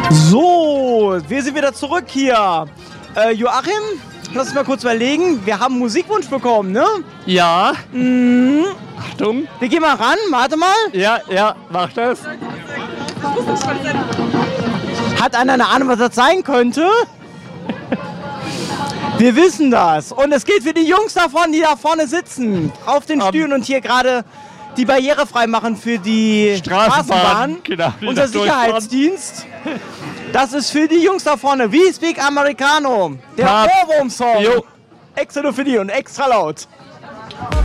So, wir sind wieder zurück hier. Joachim, lass uns mal kurz überlegen. Wir haben einen Musikwunsch bekommen, ne? Ja. Achtung. Wir gehen mal ran, warte mal. Ja, mach das. Hat einer eine Ahnung, was das sein könnte? Wir wissen das. Und es geht für die Jungs davon, die da vorne sitzen, auf den Stühlen und hier gerade die Barriere frei machen für die Straßenbahn. Genau, unser Sicherheitsdienst. Das ist für die Jungs da vorne. We Speak Americano. Der Ohrwurm-Song. Extra nur für die und extra laut.